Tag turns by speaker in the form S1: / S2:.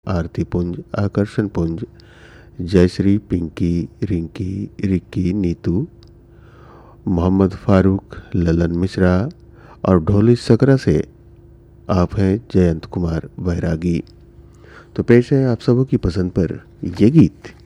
S1: आरती पुंज, आकर्षण पुंज, जयश्री, पिंकी, रिंकी, रिक्की, नीतू, मोहम्मद फारूक, ललन मिश्रा और ढोली सकरा से आप हैं जयंत कुमार बैरागी। तो पेश है आप सबों की पसंद पर ये गीत।